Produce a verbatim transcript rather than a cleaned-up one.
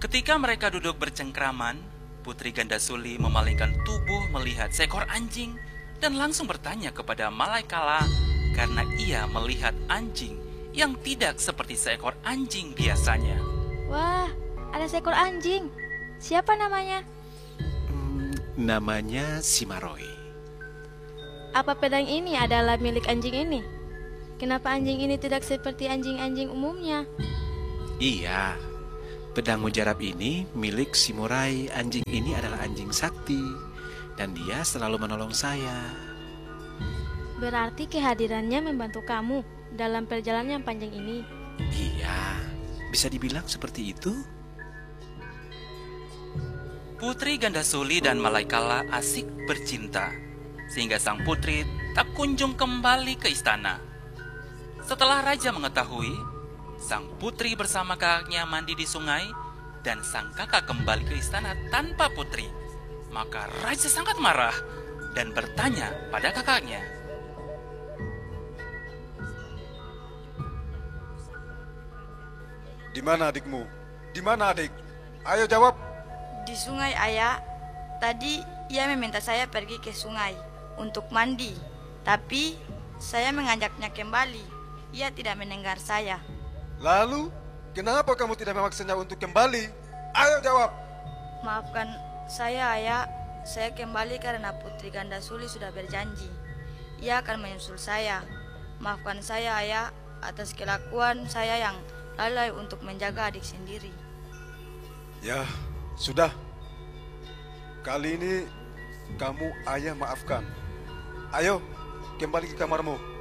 Ketika mereka duduk bercengkraman, Putri Gandasuli memalingkan tubuh melihat seekor anjing dan langsung bertanya kepada Malaikala karena ia melihat anjing yang tidak seperti seekor anjing biasanya. Wah, ada seekor anjing. Siapa namanya? Hmm, namanya Simaroy. Apa pedang ini adalah milik anjing ini? Kenapa anjing ini tidak seperti anjing-anjing umumnya? Iya, pedang mujarab ini milik Simurai. Anjing ini adalah anjing sakti dan dia selalu menolong saya. Berarti kehadirannya membantu kamu dalam perjalanan yang panjang ini. Iya, bisa dibilang seperti itu. Putri Gandasuli dan Malaikala asik bercinta, sehingga sang putri tak kunjung kembali ke istana. Setelah raja mengetahui, sang putri bersama kakaknya mandi di sungai dan sang kakak kembali ke istana tanpa putri. Maka raja sangat marah dan bertanya pada kakaknya. Di mana adikmu? Di mana adik? Ayo jawab. Di sungai, Ayah. Tadi ia meminta saya pergi ke sungai untuk mandi, tapi saya mengajaknya kembali. Ia tidak mendengar saya. Lalu, kenapa kamu tidak memaksanya untuk kembali? Ayo jawab. Maafkan saya, Ayah. Saya kembali karena Putri Gandasuli sudah berjanji ia akan menyusul saya. Maafkan saya, Ayah, atas kelakuan saya yang lalai untuk menjaga adik sendiri. Ya, sudah. Kali ini kamu ayah maafkan. Ayo, kembali ke kamarmu.